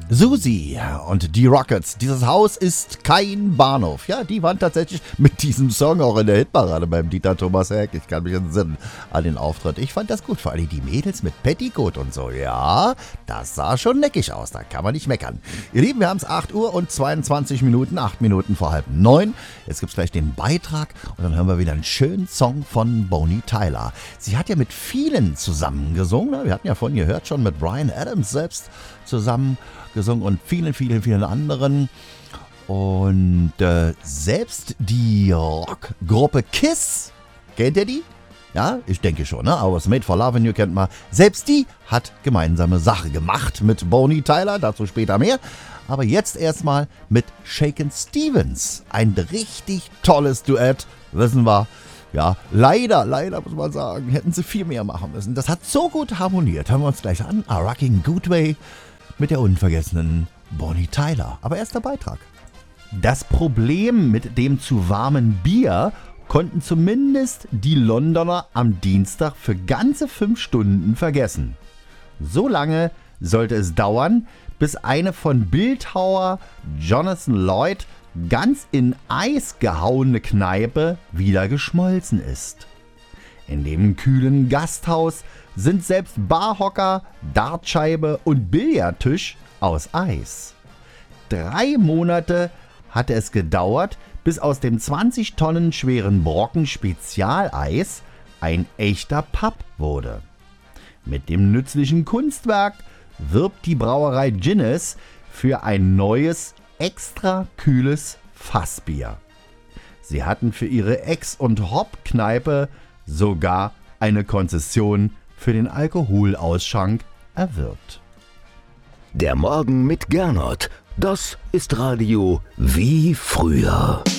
Susi und die Rockets. Dieses Haus ist kein Bahnhof. Ja, die waren tatsächlich mit diesem Song auch in der Hitparade beim Dieter Thomas Heck. Ich kann mich entsinnen an den Auftritt. Ich fand das gut, vor allem die Mädels mit Petticoat und so. Ja, das sah schon neckig aus, da kann man nicht meckern. Ihr Lieben, wir haben es 8 Uhr und 22 Minuten, 8 Minuten vor 8:30. Jetzt gibt es gleich den Beitrag und dann hören wir wieder einen schönen Song von Bonnie Tyler. Sie hat ja mit vielen zusammen gesungen. Wir hatten ja vorhin gehört, schon mit Bryan Adams selbst zusammen gesungen und vielen anderen. Und selbst die Rockgruppe KISS, kennt ihr die? Ja, ich denke schon, ne? I Was Made for Lovin' You kennt man. Selbst die hat gemeinsame Sache gemacht mit Bonnie Tyler, dazu später mehr. Aber jetzt erstmal mit Shakin' Stevens. Ein richtig tolles Duett, wissen wir. Ja, leider muss man sagen, hätten sie viel mehr machen müssen. Das hat so gut harmoniert. Hören wir uns gleich an. A Rockin' Good Way mit der unvergessenen Bonnie Tyler. Aber erst der Beitrag. Das Problem mit dem zu warmen Bier konnten zumindest die Londoner am Dienstag für ganze 5 Stunden vergessen. So lange sollte es dauern, bis eine von Bildhauer Jonathan Lloyd ganz in Eis gehauene Kneipe wieder geschmolzen ist. In dem kühlen Gasthaus sind selbst Barhocker, Dartscheibe und Billardtisch aus Eis. 3 Monate hatte es gedauert, bis aus dem 20 Tonnen schweren Brocken Spezialeis ein echter Pub wurde. Mit dem nützlichen Kunstwerk wirbt die Brauerei Guinness für ein neues, extra kühles Fassbier. Sie hatten für ihre Ex- und Hop-Kneipe sogar eine Konzession für den Alkoholausschank erwirbt. Der Morgen mit Gernot, das ist Radio wie früher.